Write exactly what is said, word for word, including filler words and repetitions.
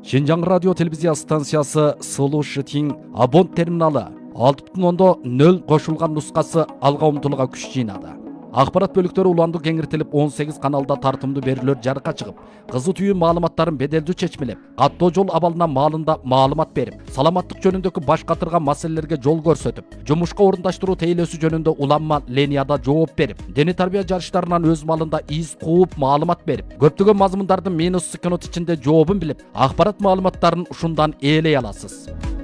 Шинжаң радио телевизия станциясы Сылу Шытин абон терминалы алты бүтүн ондон нөл кошулган нускасы алга умтулууга күч жыйнады. Акпарат бөлүктөрү уланды кеңиртилип он сегиз каналда тартымдуу берүүлөр жарыкка чыгып, кызу түйүн маалыматтарын беделдүү чечмелеп, каттоо жол абалына маалында маалымат берип, саламаттык жөнүндөгү баш катырган маселелерге жол көрсөтүп, жумушка орундаштыруу тейлөөсү жөнүндө уланма ленияда жооп берип, дене тарбия жарыштарынан өз малында из кууп маалымат берип, көптөгөн мазмундардын минус секунд ичинде жообун билип, акпарат маалыматтарын ушундан ээлей аласыз.